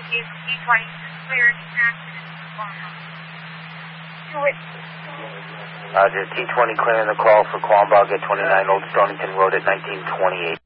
indicate T20 cleared accident for Quambog. Roger, T20 clearing the call for Quambog at 29 Old Stonington Road at 1928.